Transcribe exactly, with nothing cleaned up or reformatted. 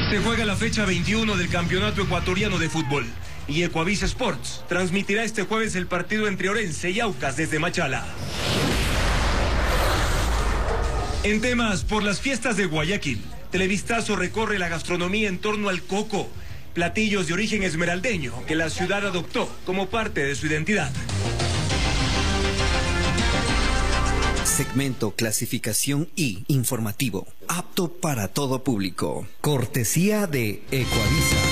Se juega la fecha veintiuno del Campeonato Ecuatoriano de Fútbol y Ecuavisa Sports transmitirá este jueves el partido entre Orense y Aucas desde Machala. En temas, por las fiestas de Guayaquil, Televistazo recorre la gastronomía en torno al coco, platillos de origen esmeraldeño que la ciudad adoptó como parte de su identidad. Segmento clasificación I informativo, apto para todo público. Cortesía de Ecuavisa.